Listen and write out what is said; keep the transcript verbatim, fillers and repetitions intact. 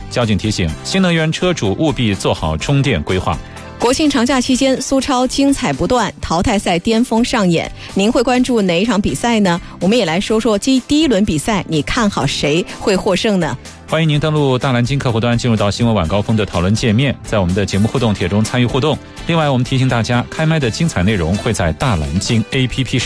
交警提醒新能源车主务必做好充电规划。 国庆长假期间，苏超精彩不断，淘汰赛巅峰上演。您会关注哪一场比赛呢？我们也来说说第第一轮比赛，你看好谁会获胜呢？ 欢迎您登录大蓝鲸客户端，进入到新闻晚高峰的讨论界面，在我们的节目互动帖中参与互动。另外，我们提醒大家，开麦的精彩内容会在大蓝鲸 A P P 上。